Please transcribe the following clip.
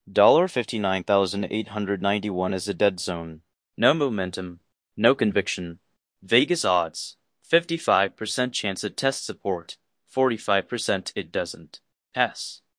$59,891 is a dead zone. No momentum. No conviction. Vegas odds. 55% chance it tests support. 45% it doesn't. S.